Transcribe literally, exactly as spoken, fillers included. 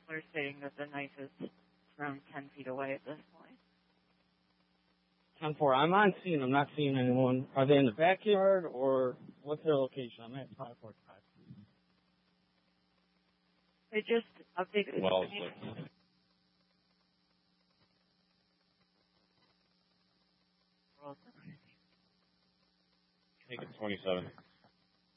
are saying that the knife is around ten feet away at this point. ten four. I'm on scene. I'm not seeing anyone. Are they in the backyard or what's their location? I'm at five forty-five. They just updated. Well, take it twenty-seven.